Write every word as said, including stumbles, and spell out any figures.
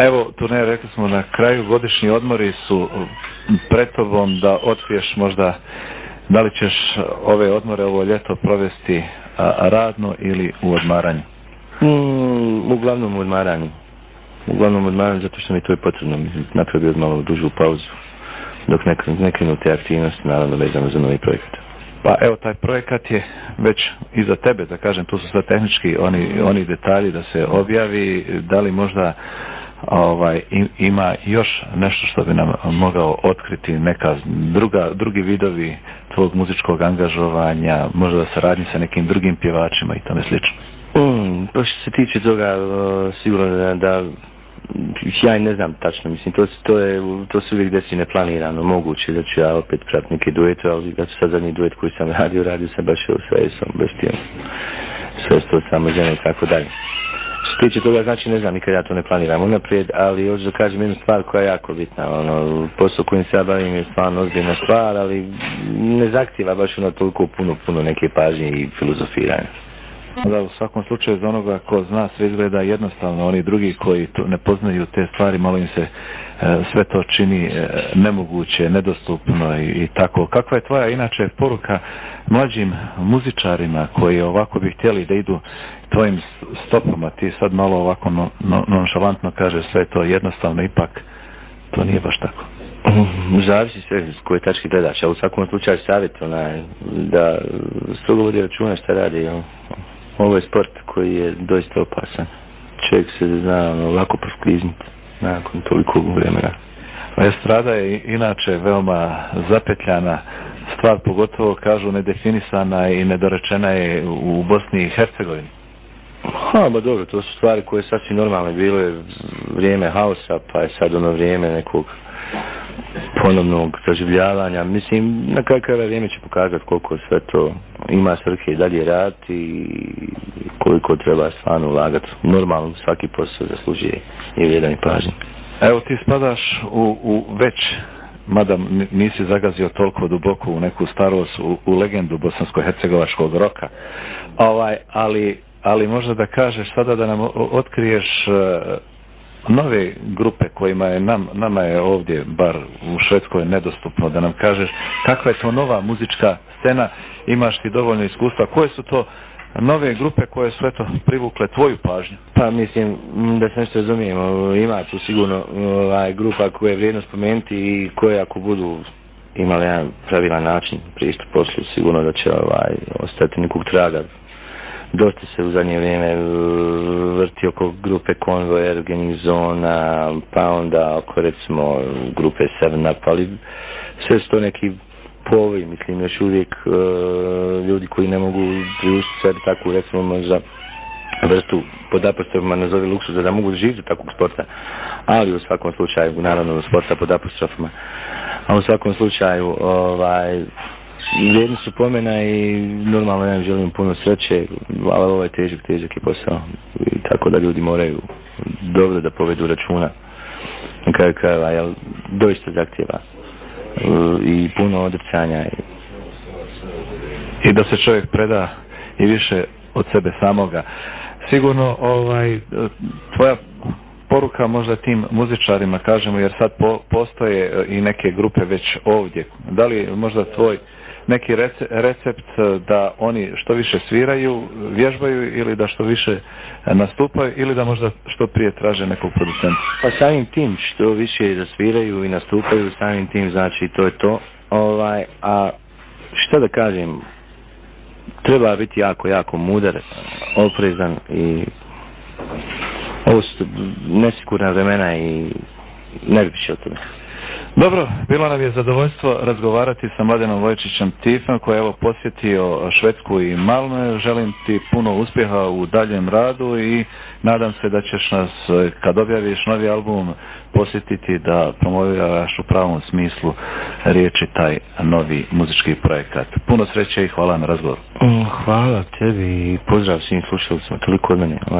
Evo, turneja, rekli smo na kraju, godišnji odmori su pred tobom, da otkriješ možda da li ćeš ove odmore, ovo ljeto provesti a, radno ili u odmaranju? Mm, uglavnom u odmaranju. Uglavnom u odmaranju zato što mi to je potrebno. Napravio malo dužu pauzu dok ne, ne krenu te aktivnosti, naravno vezano za novi projekat. Pa evo, taj projekat je već iza tebe, da kažem, tu su sve tehnički oni, oni detalji da se objavi. Da li možda ovaj, ima još nešto što bi nam mogao otkriti, neka druga, drugi vidovi tvog muzičkog angažovanja, možda saradnji sa nekim drugim pjevačima i tome slično? Mm, pa što se tiče toga, uh, sigurno da, da ja i ne znam tačno, mislim, to, to, je, to se uvijek desi neplanirano, moguće da ću ja opet prat neke duete, ali da ću sad zadnji duet koji sam radio, radio sam baš o sve sam bestijom, sve sto samo žene i tako dalje. Što se tiče toga, znači ne znam, nikad ja to ne planiram unaprijed, ali hoću da kažem jednu stvar koja je jako bitna, ono, posao kojim se ja bavim je stvarno ozbiljna stvar, ali ne zahtjeva baš ono toliko puno, puno neke pažnje i filozofiranja. Da, u svakom slučaju za onoga ko zna sve izgleda jednostavno, oni drugi koji to ne poznaju te stvari, malo im se e, sve to čini e, nemoguće, nedostupno i, i tako. Kakva je tvoja inače poruka mlađim muzičarima koji ovako bi htjeli da idu tvojim stopama? Ti sad malo ovako no, no, nonšalantno kaže sve to jednostavno, ipak to nije baš tako. Zavisi sve s koje tačke gledaš, a u svakom slučaju savjet onaj, da strogo vodi računa šta radi. Ovo je sport koji je doista opasan. Čovjek se zna ono, lako proskliznuti nakon toliko vremena. Estrada je inače veoma zapetljana stvar, pogotovo kažu nedefinisana i nedorečena je u Bosni i Hercegovini. Ha, ba dobro, to su stvari koje sasvim normalne. Bilo je vrijeme haosa, pa je sad ono vrijeme nekog ponovnog zaživljavanja. Mislim, na kraju krajeva vrijeme će pokazati koliko sve to ima svrhe i dalje raditi i koliko treba stvarno ulagati. Normalno svaki posao zaslužuje i vrijedan i pažnje. Evo, ti spadaš u, u već, mada nisi zagazio toliko duboko u neku starost, u, u legendu bosansko-hercegovačkog roka, ovaj, ali, ali možda da kažeš sada da nam otkriješ nove grupe kojima je nam, nama je ovdje, bar u Švedskoj, nedostupno, da nam kažeš kakva je to nova muzička scena, imaš ti dovoljno iskustva, koje su to nove grupe koje su eto privukle tvoju pažnju? Pa mislim da se nešto razumijemo, ima tu sigurno ovaj, grupa koje je vrijedno spomenuti i koje ako budu imali jedan pravilan način pristup poslu, sigurno da će ovaj, ostati nekog traga. Dosta se u zadnje vrijeme vrti oko grupe Convoy, Ergenih zona, pa onda oko recimo grupe Seven Up, ali sve su to neki povi, mislim, još uvijek uh, ljudi koji ne mogu priuštiti sebi takvu, recimo, možda vrstu pod apostrofima nazovi luksuza da mogu živjeti takvog sporta, ali u svakom slučaju, naravno, sporta pod apostrofima, a u svakom slučaju, ovaj, vrijedni su pomena i normalno ja želim puno sreće, ali ovo je težak, težak je posao i tako da ljudi moraju dobro da povedu računa na kraju krajeva, jel doista zahtjeva i puno odricanja i... i da se čovjek preda i više od sebe samoga. Sigurno ovaj tvoja poruka možda tim muzičarima, kažemo, jer sad po, postoje i neke grupe već ovdje, da li možda tvoj neki recept da oni što više sviraju, vježbaju ili da što više nastupaju ili da možda što prije traže nekog producenta? Pa samim tim što više da sviraju i nastupaju, samim tim znači to je to. Ovaj, a šta da kažem, treba biti jako, jako mudar, oprezan i ovo su nesigurna vremena i ne bi više o tome. Dobro, bilo nam je zadovoljstvo razgovarati sa Mladenom Vojčićem Tifom koji je evo posjetio Švedsku i Malmö. Želim ti puno uspjeha u daljem radu i nadam se da ćeš nas, kad objaviš novi album, posjetiti da promoviraš u pravom smislu riječi taj novi muzički projekat. Puno sreće i hvala na razgovor. Hvala tebi i pozdrav svim slušalicima, toliko od mene.